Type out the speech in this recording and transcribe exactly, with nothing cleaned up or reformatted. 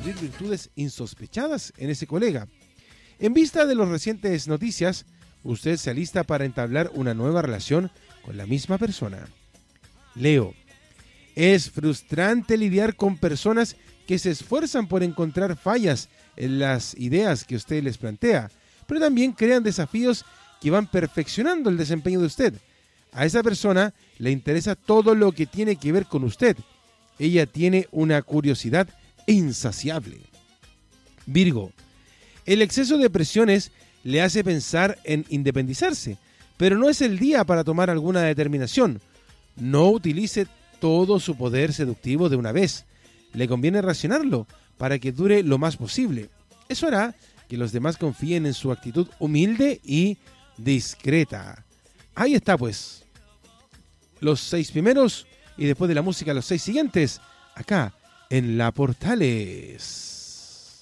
descubrir virtudes insospechadas en ese colega. En vista de las recientes noticias, usted se alista para entablar una nueva relación con la misma persona. Leo. Es frustrante lidiar con personas que se esfuerzan por encontrar fallas en las ideas que usted les plantea, pero también crean desafíos que van perfeccionando el desempeño de usted. A esa persona le interesa todo lo que tiene que ver con usted. Ella tiene una curiosidad insaciable. Virgo. El exceso de presiones le hace pensar en independizarse, pero no es el día para tomar alguna determinación. No utilice todo su poder seductivo de una vez. Le conviene racionarlo para que dure lo más posible. Eso hará que los demás confíen en su actitud humilde y discreta. Ahí está pues. Los seis primeros y después de la música los seis siguientes, acá en La Portales.